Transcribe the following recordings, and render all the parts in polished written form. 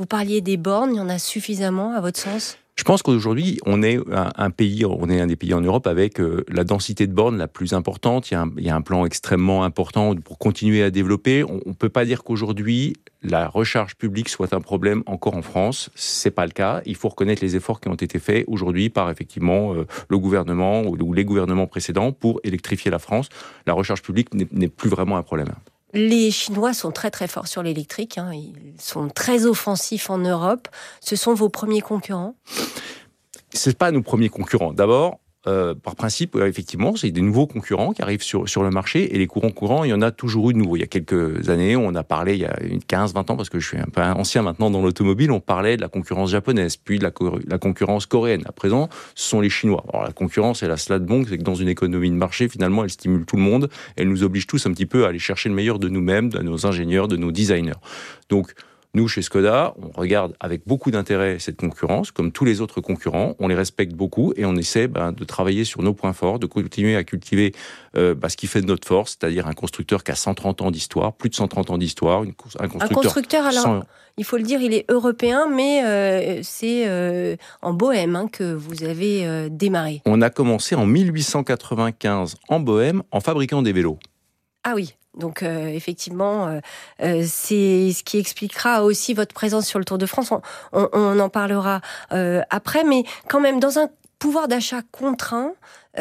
Vous parliez des bornes, il y en a suffisamment à votre sens ? Je pense qu'aujourd'hui, on est un des pays en Europe avec la densité de bornes la plus importante. Il y a un plan extrêmement important pour continuer à développer. On ne peut pas dire qu'aujourd'hui, la recharge publique soit un problème encore en France. C'est pas le cas. Il faut reconnaître les efforts qui ont été faits aujourd'hui par effectivement le gouvernement ou les gouvernements précédents pour électrifier la France. La recharge publique n'est plus vraiment un problème. Les Chinois sont très très forts sur l'électrique, ils sont très offensifs en Europe. Ce sont vos premiers concurrents ? C'est pas nos premiers concurrents. D'abord, par principe, effectivement, c'est des nouveaux concurrents qui arrivent sur le marché, et les courants, il y en a toujours eu de nouveaux. Il y a quelques années, on a parlé, il y a 15-20 ans, parce que je suis un peu ancien maintenant dans l'automobile, on parlait de la concurrence japonaise, puis de la concurrence coréenne. À présent, ce sont les Chinois. Alors la concurrence, elle a cela de bon, c'est que dans une économie de marché, finalement, elle stimule tout le monde, elle nous oblige tous un petit peu à aller chercher le meilleur de nous-mêmes, de nos ingénieurs, de nos designers. Donc, nous, chez Škoda, on regarde avec beaucoup d'intérêt cette concurrence, comme tous les autres concurrents. On les respecte beaucoup et on essaie de travailler sur nos points forts, de continuer à cultiver ce qui fait de notre force, c'est-à-dire un constructeur qui a 130 ans d'histoire, plus de 130 ans d'histoire. Un constructeur, alors, il faut le dire, il est européen, mais c'est en Bohême que vous avez démarré. On a commencé en 1895 en Bohême en fabriquant des vélos. Ah oui. Donc effectivement, c'est ce qui expliquera aussi votre présence sur le Tour de France. On en parlera après, mais quand même, dans un pouvoir d'achat contraint,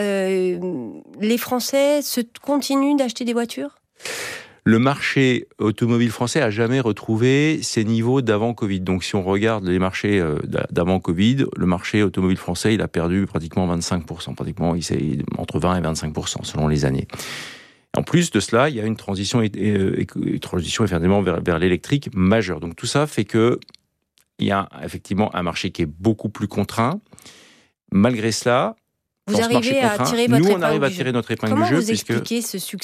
les Français continuent d'acheter des voitures ? Le marché automobile français a jamais retrouvé ses niveaux d'avant Covid. Donc, si on regarde les marchés d'avant Covid, le marché automobile français, il a perdu pratiquement 25%. Pratiquement, il s'est entre 20 et 25% selon les années. En plus de cela, il y a une transition effectivement vers l'électrique majeure. Donc tout ça fait que il y a effectivement un marché qui est beaucoup plus contraint. Malgré cela, vous arrivez à tirer votre épingle du jeu. Nous, on arrive à tirer notre épingle du jeu. Comment vous expliquez ce succès ?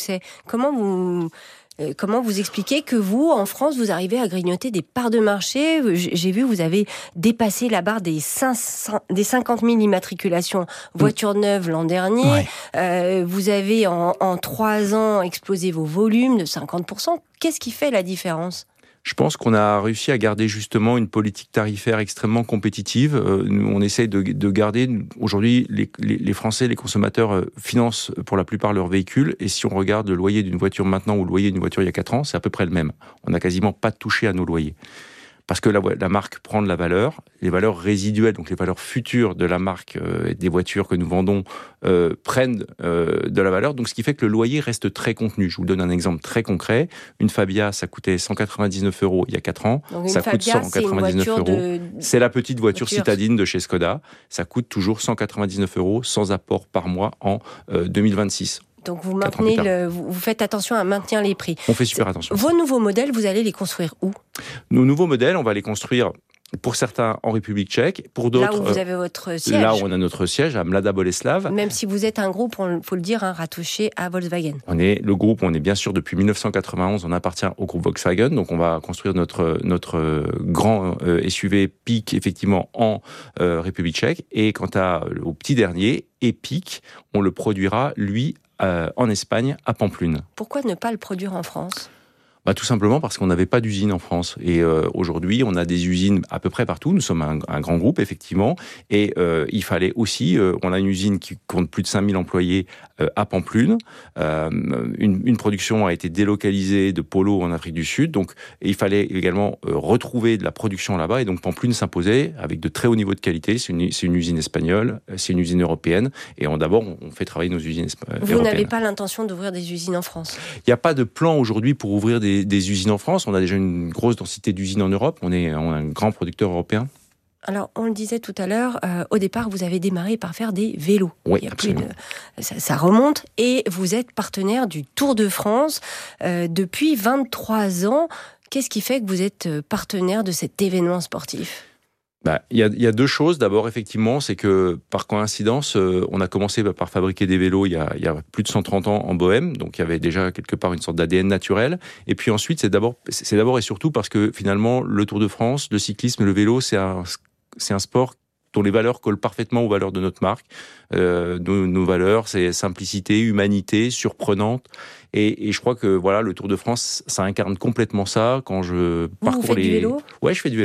Comment vous expliquez que vous, en France, vous arrivez à grignoter des parts de marché ? J'ai vu, vous avez dépassé la barre des 50 000 immatriculations voitures neuves l'an dernier. Ouais. Vous avez, en 3 ans, explosé vos volumes de 50%. Qu'est-ce qui fait la différence ? Je pense qu'on a réussi à garder justement une politique tarifaire extrêmement compétitive. On essaie de garder... Aujourd'hui, les Français, les consommateurs financent pour la plupart leurs véhicules. Et si on regarde le loyer d'une voiture maintenant ou le loyer d'une voiture il y a 4 ans, c'est à peu près le même. On n'a quasiment pas touché à nos loyers. Parce que la marque prend de la valeur, les valeurs résiduelles, donc les valeurs futures de la marque des voitures que nous vendons prennent de la valeur. Donc ce qui fait que le loyer reste très contenu. Je vous donne un exemple très concret. Une Fabia, ça coûtait 199 € il y a 4 ans. Donc ça Fabia, coûte 199 €. C'est la petite voiture citadine de chez Škoda. Ça coûte toujours 199 € sans apport par mois en 2026. Donc vous faites attention à maintenir les prix. On fait super attention. Vos nouveaux modèles, vous allez les construire où ? Nos nouveaux modèles, on va les construire pour certains en République tchèque, pour d'autres... Là où vous avez votre siège. Là où on a notre siège, à Mladá Boleslav. Même si vous êtes un groupe, il faut le dire, rattaché à Volkswagen. On est bien sûr depuis 1991, on appartient au groupe Volkswagen, donc on va construire notre grand SUV Peak, effectivement, en République tchèque. Et quant au petit dernier, Epic, on le produira, lui, en Espagne, à Pampelune. Pourquoi ne pas le produire en France ? Tout simplement parce qu'on n'avait pas d'usine en France. Et aujourd'hui, on a des usines à peu près partout. Nous sommes un grand groupe, effectivement. Et il fallait aussi... on a une usine qui compte plus de 5000 employés à Pampelune. Une production a été délocalisée de Polo en Afrique du Sud. Donc, il fallait également retrouver de la production là-bas. Et donc, Pampelune s'imposait avec de très hauts niveaux de qualité. C'est une usine espagnole, c'est une usine européenne. Et d'abord, on fait travailler nos usines européennes. Vous n'avez pas l'intention d'ouvrir des usines en France ? Il n'y a pas de plan aujourd'hui pour ouvrir des usines en France. On a déjà une grosse densité d'usines en Europe. On est un grand producteur européen. Alors, on le disait tout à l'heure, au départ, vous avez démarré par faire des vélos. Oui, absolument. Ça remonte. Et vous êtes partenaire du Tour de France depuis 23 ans. Qu'est-ce qui fait que vous êtes partenaire de cet événement sportif ? Il y a 2 choses. D'abord, effectivement, c'est que par coïncidence, on a commencé par fabriquer des vélos il y a plus de 130 ans en Bohême. Donc, il y avait déjà quelque part une sorte d'ADN naturel. Et puis ensuite, c'est d'abord et surtout parce que finalement, le Tour de France, le cyclisme, le vélo, c'est un sport dont les valeurs collent parfaitement aux valeurs de notre marque. Nos valeurs, c'est simplicité, humanité, surprenante. Et je crois que le Tour de France, ça incarne complètement ça. Quand je parcours du vélo ? Ouais, je fais du vélo.